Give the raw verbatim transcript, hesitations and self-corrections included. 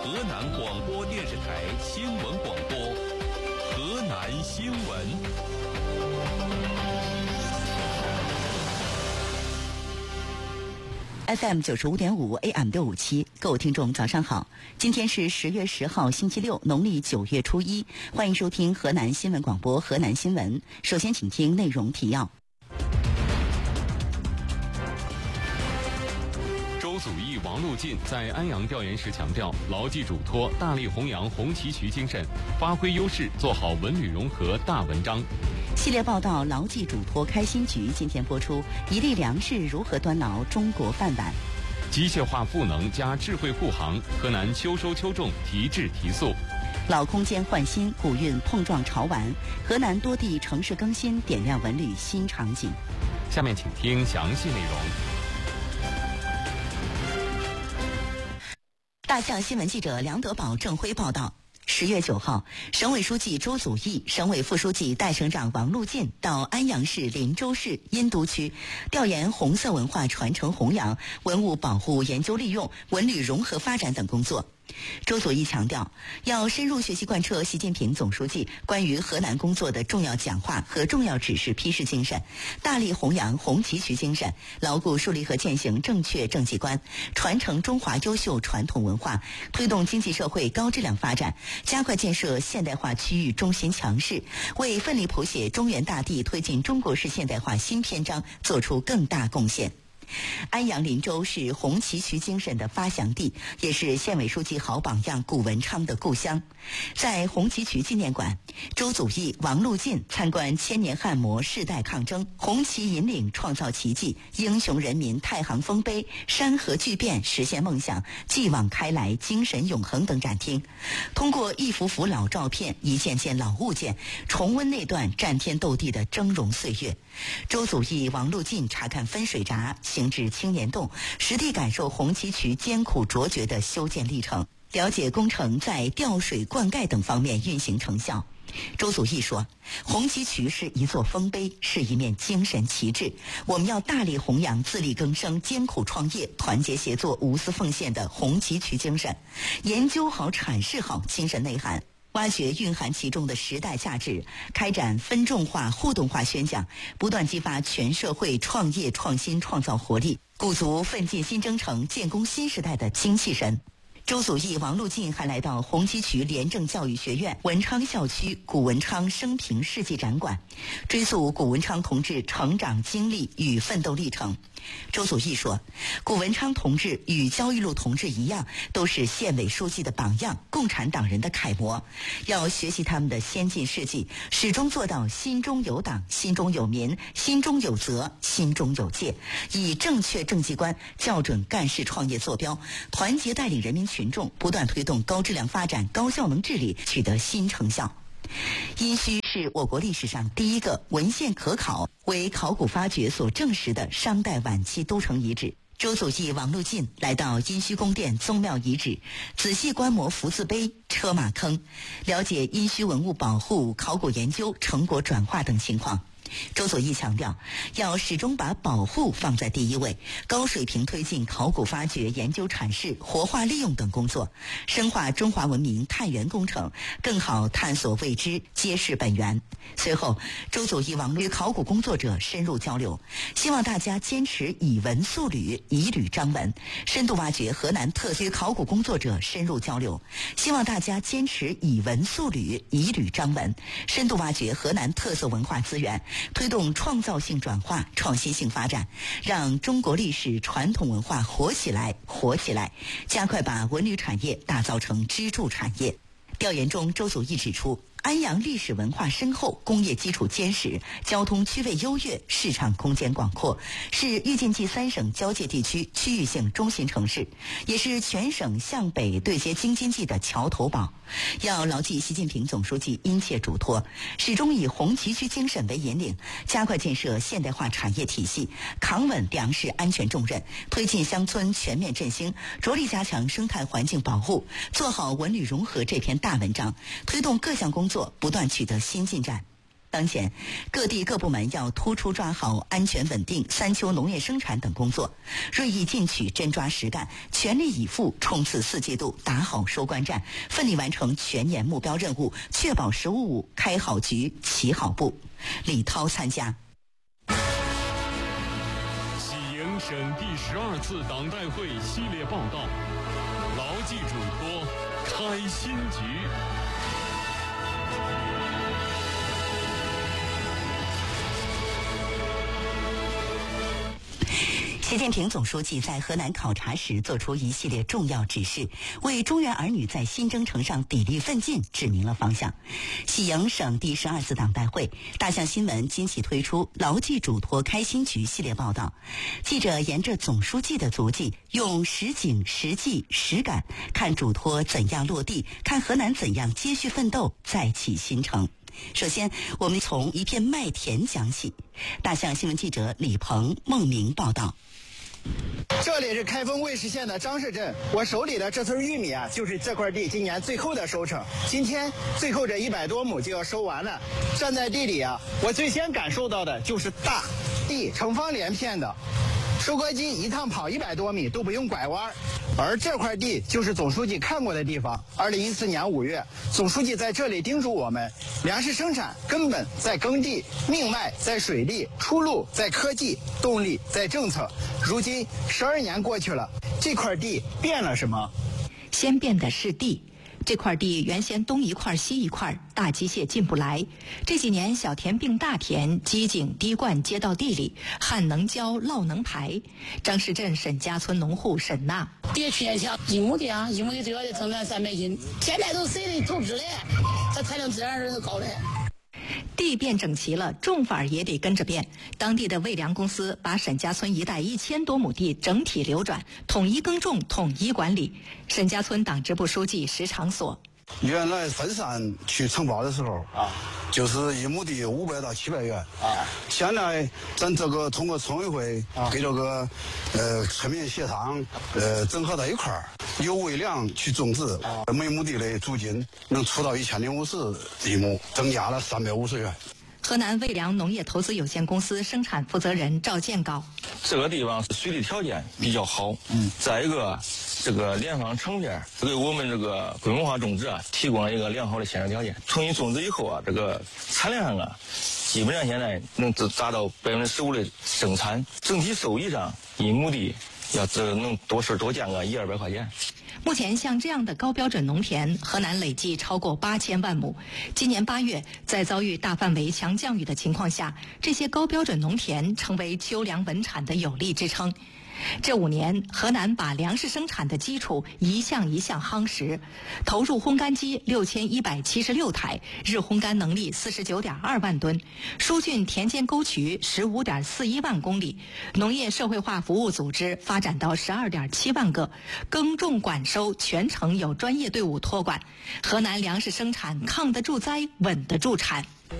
河南广播电视台新闻广播，河南新闻。 F M 九十五点五 A M 六五七，各位听众早上好，今天是十月十号星期六，农历九月初一，欢迎收听河南新闻广播河南新闻。首先请听内容提要。 周祖义、王路进在安阳调研时强调，牢记嘱托，大力弘扬红旗渠精神，发挥优势，做好文旅融合大文章。 系列报道牢记嘱托开新局今天播出，一粒粮食如何端牢中国饭碗。 机械化赋能加智慧护航，河南秋收秋种提质提速。 老空间换新，古韵碰撞潮玩，河南多地城市更新，点亮文旅新场景。 下面请听详细内容。 大象新闻记者梁德宝、郑辉报道。十月九号，省委书记周祖义、省委副书记、代省长王路进到安阳市林州市殷都区调研红色文化传承弘扬、文物保护研究利用、文旅融合发展等工作。周祖义强调，要深入学习贯彻习近平总书记关于河南工作的重要讲话和重要指示批示精神，大力弘扬红旗渠精神，牢固树立和践行正确政绩观，传承中华优秀传统文化，推动经济社会高质量发展，加快建设现代化区域中心强市，为奋力谱写中原大地推进中国式现代化新篇章做出更大贡献。安阳林州是红旗渠精神的发祥地，也是县委书记好榜样谷文昌的故乡。在红旗渠纪念馆，周祖义、王路进参观千年汉模世代抗争，红旗引领创造奇迹，英雄人民太行丰碑，山河巨变实现梦想，继往开来精神永恒等展厅。通过一幅幅老照片、一件件老物件，重温那段战天斗地的峥嵘岁月。周祖义、王路进查看分水闸，行至青年洞，实地感受红旗渠艰苦卓绝的修建历程，了解工程在调水灌溉等方面运行成效。周祖义说，红旗渠是一座丰碑，是一面精神旗帜，我们要大力弘扬自力更生、艰苦创业、团结协作、无私奉献的红旗渠精神，研究好、阐释好精神内涵，挖掘蕴含其中的时代价值，开展分众化、互动化宣讲，不断激发全社会创业创新创造活力，鼓足奋进新征程、建功新时代的精气神。周祖义、王路进还来到红旗渠廉政教育学院文昌校区谷文昌生平事迹展馆，追溯谷文昌同志成长经历与奋斗历程。周祖义说，谷文昌同志与焦裕禄同志一样，都是县委书记的榜样，共产党人的楷模，要学习他们的先进事迹，始终做到心中有党、心中有民、心中有责、心中有戒，以正确政绩观校准干事创业坐标，团结带领人民群众，不断推动高质量发展、高效能治理取得新成效。殷墟是我国历史上第一个文献可考、为考古发掘所证实的商代晚期都城遗址。周祖义、王路进来到殷墟宫殿宗庙遗址，仔细观摩福字碑、车马坑，了解殷墟文物保护、考古研究成果转化等情况。周祖义强调，要始终把保护放在第一位，高水平推进考古发掘、研究阐释、活化利用等工作，深化中华文明探源工程，更好探索未知，揭示本源。随后，周祖义、王与考古工作者深入交流，希望大家坚持以文塑履，以履章文，深度挖掘河南特色。考古工作者深入交流，希望大家坚持以文塑履，以履章文，深度挖掘河南特色文化资源，推动创造性转化、创新性发展，让中国历史传统文化活起来、活起来，加快把文旅产业打造成支柱产业。调研中，周祖义指出，安阳历史文化深厚，工业基础坚实，交通区位优越，市场空间广阔，是豫晋冀三省交界地区区域性中心城市，也是全省向北对接京津冀的桥头堡。要牢记习近平总书记殷切嘱托，始终以红旗渠精神为引领，加快建设现代化产业体系，扛稳粮食安全重任，推进乡村全面振兴，着力加强生态环境保护，做好文旅融合这篇大文章，推动各项工作不断取得新进展。 当前，各地各部门要突出抓好安全稳定、三秋农业生产等工作，锐意进取、真抓实干，全力以赴冲刺四季度，打好收官战，奋力完成全年目标任务，确保“十五五”开好局、起好步。李涛参加。 喜迎省第十二次党代会系列报道，牢记嘱托，开新局。 习近平总书记在河南考察时作出一系列重要指示，为中原儿女在新征程上砥砺奋进指明了方向。喜迎省第十二次党代会，大象新闻惊喜推出牢记嘱托开新局系列报道。记者沿着总书记的足迹，用实景、实际、实感看嘱托怎样落地，看河南怎样接续奋斗，再起新程。首先，我们从一片麦田讲起。大象新闻记者李鹏、孟明报道。 这里是开封卫视县的张市镇，我手里的这村玉米啊，就是这块地今年最后的收成。今天最后这一百多亩就要收完了。站在地里啊，我最先感受到的就是大地成方连片的，收割机一趟跑一百多米都不用拐弯。而这块地就是总书记看过的地方。二零一四年五月，总书记在这里叮嘱我们，粮食生产根本在耕地，命脉在水利，出路在科技，动力在政策。如今十二年过去了，这块地变了什么？ 先变的是地。这块地原先东一块西一块，大机械进不来。这几年小田并大田，机井滴灌接到地里，旱能浇，涝能排。张市镇沈家村农户沈娜， 地去年强，一亩地啊，一亩地最高得成咱三百斤，现在都谁的投资嘞？它产量自然是高的。 地变整齐了，种法也得跟着变。当地的卫粮公司把沈家村一带一千多亩地整体流转，统一耕种，统一管理。沈家村党支部书记石长所。 原来分散去承包的时候啊，就是一亩地五百到七百元啊。现在咱这个通过村委会给这个呃村民协商，呃整合到一块儿，由卫粮去种植，每亩地的租金能出到一千零五十一亩，增加了三百五十元。 河南卫粮农业投资有限公司生产负责人赵建高： 这个地方水利条件比较好，嗯，再一个，这个联防成片给我们这个规模化种植啊提供了一个良好的现场条件。重新种植以后啊，这个产量啊，基本上现在能达到百分之十五的生产，整体收益上一亩地要这能多是多降个一二百块钱。 目前，像这样的高标准农田，河南累计超过八千万亩。今年八月，在遭遇大范围强降雨的情况下，这些高标准农田成为秋粮稳产的有力支撑。这五年，河南把粮食生产的基础一项一项夯实，投入烘干机六千一百七十六台，日烘干能力四十九点二万吨，疏浚田间沟渠十五点四一万公里，农业社会化服务组织发展到十二点七万个，耕种管收全程有专业队伍托管。河南粮食生产抗得住灾，稳得住产。